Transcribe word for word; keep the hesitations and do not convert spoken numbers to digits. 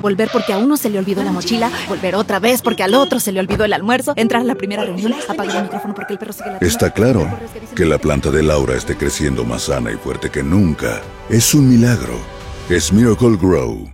volver porque a uno se le olvidó la mochila, volver otra vez porque al otro se le olvidó el almuerzo, entrar a la primera reunión, apagar el micrófono porque el perro sigue latiendo. Está claro que la planta de Laura esté creciendo más sana y fuerte que nunca. Es un milagro. Es Miracle Grow.